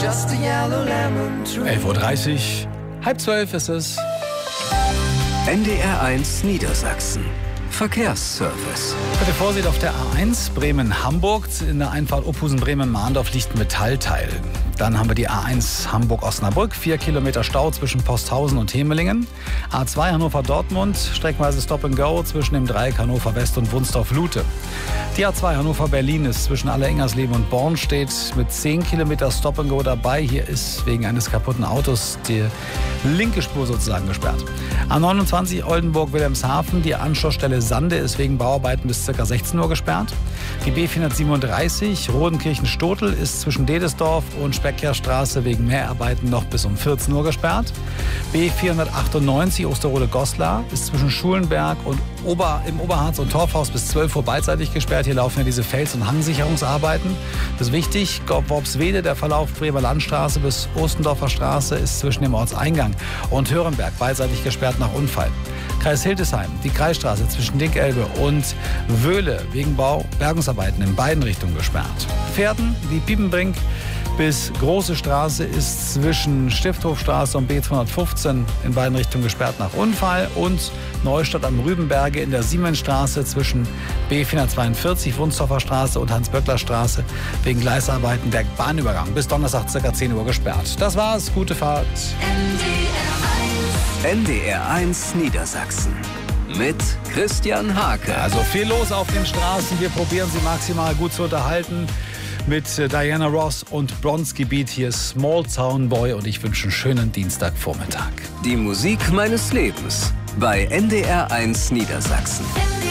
11:30 Uhr, halb 12 ist es. NDR1 Niedersachsen. Verkehrsservice. Bitte Vorsicht auf der A1 Bremen-Hamburg. In der Einfahrt Opusen-Bremen-Mahndorf liegt ein Metallteil. Dann haben wir die A1 Hamburg-Osnabrück. 4 Kilometer Stau zwischen Posthausen und Hemelingen. A2 Hannover-Dortmund. Streckenweise Stop and Go zwischen dem Dreieck Hannover West und Wunstorf-Lute. Die A2 Hannover-Berlin ist zwischen Aller-Ingersleben und Born, steht mit 10 Kilometer Stop and Go dabei. Hier ist wegen eines kaputten Autos die linke Spur sozusagen gesperrt. A29 Oldenburg-Wilhelmshaven. Die Anschlussstelle Sande ist wegen Bauarbeiten bis ca. 16 Uhr gesperrt. Die B437 Rodenkirchen-Stotel ist zwischen Dedesdorf und Speckherstraße wegen Mehrarbeiten noch bis um 14 Uhr gesperrt. B498 Osterode-Goslar ist zwischen Schulenberg und im Oberharz und Torfhaus bis 12 Uhr beidseitig gesperrt. Hier laufen ja diese Fels- und Hangsicherungsarbeiten. Das ist wichtig. Worpswede, der Verlauf Bremer Landstraße bis Ostendorfer Straße ist zwischen dem Ortseingang und Hörenberg beidseitig gesperrt nach Unfall. Kreis Hildesheim, die Kreisstraße zwischen Dinkelbe und Wöhle wegen Bergungsarbeiten in beiden Richtungen gesperrt. Pferden, die Piepenbrink bis Große Straße ist zwischen Stifthofstraße und B215 in beiden Richtungen gesperrt nach Unfall. Und Neustadt am Rübenberge in der Siemensstraße zwischen B442 Wunstorfer Straße und Hans-Böckler-Straße wegen Gleisarbeiten der Bahnübergang bis Donnerstag ca. 10 Uhr gesperrt. Das war's, gute Fahrt. NDR1 Niedersachsen mit Christian Hake. Also viel los auf den Straßen. Wir probieren sie maximal gut zu unterhalten mit Diana Ross und Bronski Beat. Hier ist Small Town Boy und ich wünsche einen schönen Dienstagvormittag. Die Musik meines Lebens bei NDR1 Niedersachsen.